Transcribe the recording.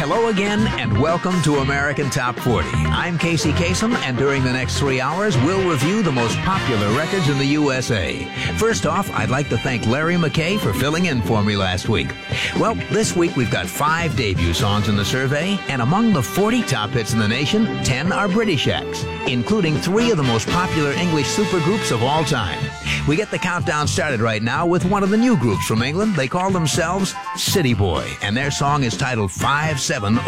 Hello again, and welcome to American Top 40. I'm Casey Kasem, and during the next 3 hours, we'll review the most popular records in the USA. First off, I'd like to thank Larry McKay for filling in for me last week. Well, this week we've got 5 debut songs in the survey, and among the 40 top hits in the nation, 10 are British acts, including 3 of the most popular English supergroups of all time. We get the countdown started right now with one of the new groups from England. They call themselves City Boy, and their song is titled 5-7